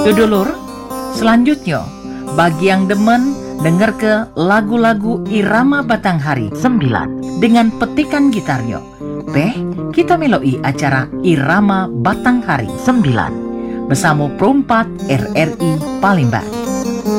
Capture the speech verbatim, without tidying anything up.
Dulur, selanjutnya bagi yang demen denger ke lagu-lagu irama Batanghari sembilan dengan petikan gitarnya. Beh, kita meloi acara irama Batanghari sembilan bersama Perompat R R I Palembang.